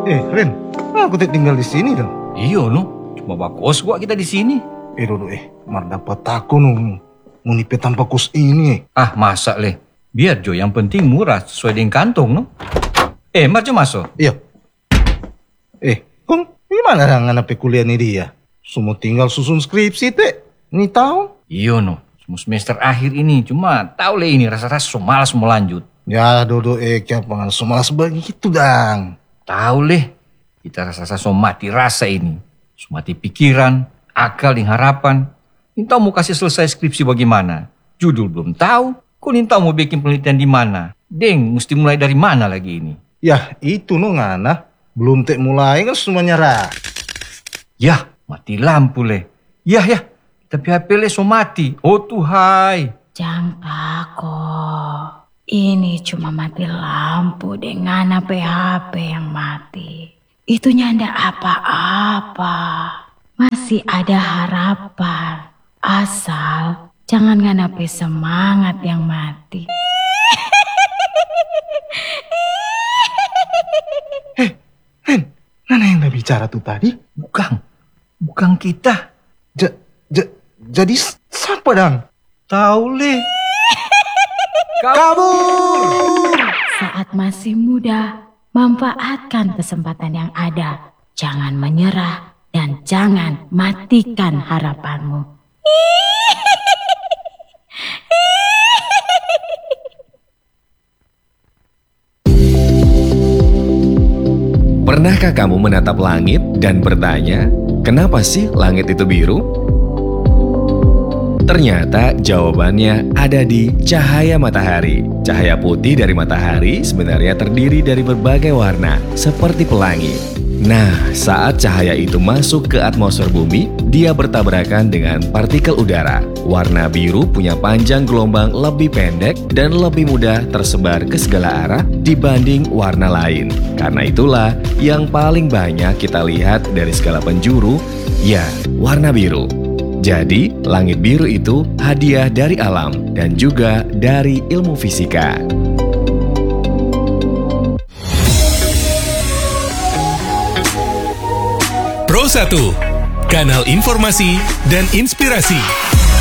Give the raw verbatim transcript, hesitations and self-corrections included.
Eh, Ren, aku tak tinggal di sini dong. Iyo no, cuma bakos gua kita di sini. Eh, Dodo, eh, mar dapat aku no, munipe tanpa kos ini. Eh. Ah, masa leh. Biar Jo, yang penting murah sesuai dengan kantong no. Eh, mar Jo masuk. Iya. Eh, Kong, gimana rangan apa kuliah nih dia? Semua tinggal susun skripsi teh. Ini tahun. Iyo no, semua semester akhir ini. Cuma tahu leh ini rasa-rasa so malas mau lanjut. Ya, Dodo, eh, kenapa nggak semalas begitu, dang? Tahu leh, kita rasa-rasa so mati rasa ini. So mati pikiran, akal dan harapan. Intau mau kasih selesai skripsi bagaimana? Judul belum tahu. Kau intau mau bikin penelitian di mana? Deng, mesti mulai dari mana lagi ini? Ya, itu no ngana. Belum tek mulai kan semua nyerah. Yah, mati lampu leh. Yah, yah, tapi H P leh so mati. Oh Tuhai. Jangan takut. Ini cuma mati lampu dengan H P yang mati. Itu nyanda apa-apa. Masih ada harapan. Asal jangan nganapi semangat yang mati. Eh, Ren, Nana yang udah bicara tuh tadi? Bukan, bukan kita. Ja, ja, jadi siapa dang? Tahu leh. Kabur! Saat masih muda, manfaatkan kesempatan yang ada. Jangan menyerah dan jangan matikan harapanmu. Pernahkah kamu menatap langit dan bertanya, kenapa sih langit itu biru? Ternyata jawabannya ada di cahaya matahari. Cahaya putih dari matahari sebenarnya terdiri dari berbagai warna, seperti pelangi. Nah, saat cahaya itu masuk ke atmosfer bumi, dia bertabrakan dengan partikel udara. Warna biru punya panjang gelombang lebih pendek dan lebih mudah tersebar ke segala arah dibanding warna lain. Karena itulah yang paling banyak kita lihat dari segala penjuru, ya, warna biru. Jadi, langit biru itu hadiah dari alam dan juga dari ilmu fisika. Pro satu, kanal informasi dan inspirasi.